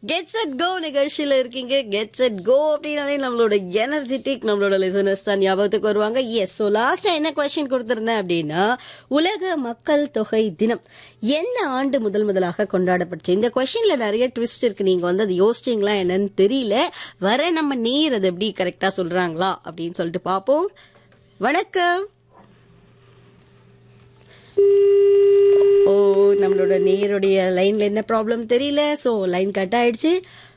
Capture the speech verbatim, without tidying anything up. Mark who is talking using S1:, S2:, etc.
S1: Get set go நிகழ்ச்சியில இருக்கீங்க. Get set go அப்படின்னாலே நம்மளோட எனர்ஜெட்டிக் நம்மளோட லிசனர்ஸ் தான் ஞாபகத்துக்கு வருவாங்க. எஸ், ஸோ லாஸ்டா என்ன கொஸ்டின் கொடுத்திருந்தேன் அப்படின்னா, உலக மக்கள் தொகை தினம் எந்த ஆண்டு முதல் முதலாக கொண்டாடப்பட்டுச்சு? இந்த கொஸ்டின்ல நிறைய ட்விஸ்ட் இருக்கு. நீங்க வந்து அது யோசிச்சிங்களா என்னன்னு தெரியல. வர நம்ம நேர் அது எப்படி கரெக்டா சொல்றாங்களா அப்படின்னு சொல்லிட்டு பார்ப்போம். வணக்கம். ஓ, நம்மளோட நேருடைய லைன்ல என்ன ப்ராப்ளம் தெரியல. ஸோ லைன் கட் ஆயிடுச்சு.